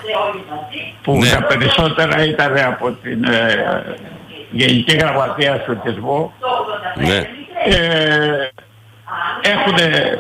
που Ναι. τα περισσότερα ήταν από την Γενική Γραμματεία Αθλητισμού, Ναι. έχουν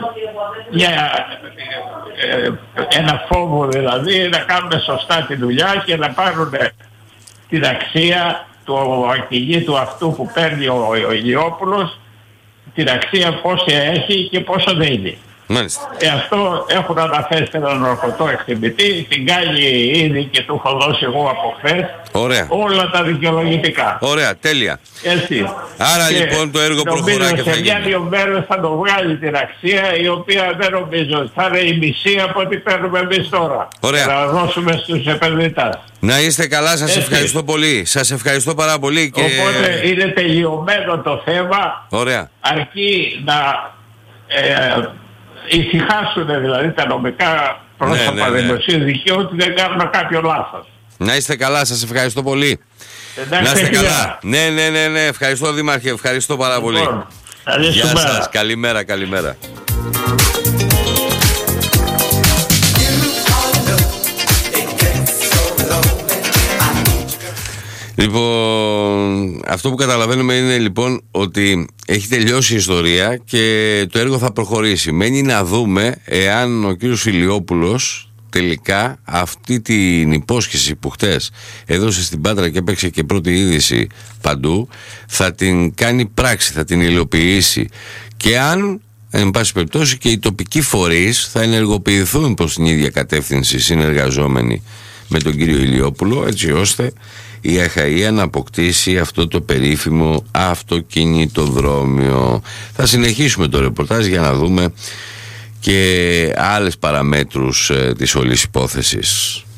ένα φόβο, δηλαδή να κάνουν σωστά τη δουλειά και να πάρουν την αξία του ακινήτου αυτού που παίρνει ο Ηλιόπουλος, την αξία πόση έχει και πόσο δίνει. Μάλιστα. Αυτό έχουν αναφέρει σε έναν ορκωτό εκτιμητή, την κάνει ήδη και του έχω δώσει εγώ από χθες. Ωραία. Όλα τα δικαιολογητικά. Ωραία, τέλεια. Έτσι. Άρα Και λοιπόν το έργο προχωρά και θα σε γίνει. μια-δύο μέρες θα το βγάλει την αξία, η οποία δεν νομίζω ότι θα είναι η μισή από ό,τι παίρνουμε εμείς τώρα. Ωραία. Να δώσουμε στους επενδυτές. Να είστε καλά, σας Έτσι. ευχαριστώ πολύ. Σας ευχαριστώ πάρα πολύ και... Οπότε είναι τελειωμένο το θέμα, Ωραία. αρκεί να ησυχάσουν δηλαδή τα νομικά πρόσωπα ναι. δημοσίου δικαίου ότι δεν κάνουν κάποιο λάθος. Να είστε καλά, σας ευχαριστώ πολύ. Εντάξει, Να είστε παιδιά. καλά. Ναι, ευχαριστώ Δήμαρχε, ευχαριστώ πάρα πολύ. Λοιπόν, καλή Γεια σου μέρα. σας, καλημέρα, καλημέρα. Λοιπόν, αυτό που καταλαβαίνουμε είναι λοιπόν ότι έχει τελειώσει η ιστορία και το έργο θα προχωρήσει. Μένει να δούμε εάν ο κύριος Ηλιόπουλος τελικά αυτή την υπόσχεση που χτες έδωσε στην Πάτρα και έπαιξε και πρώτη είδηση παντού, θα την κάνει πράξη, θα την υλοποιήσει, και αν εν πάση περιπτώσει και οι τοπικοί φορείς θα ενεργοποιηθούν προς την ίδια κατεύθυνση, συνεργαζόμενοι με τον κύριο Ηλιόπουλο, έτσι ώστε η Αχαΐα να αποκτήσει αυτό το περίφημο αυτοκινητοδρόμιο. Θα συνεχίσουμε το ρεπορτάζ για να δούμε και άλλες παραμέτρους της όλης υπόθεσης.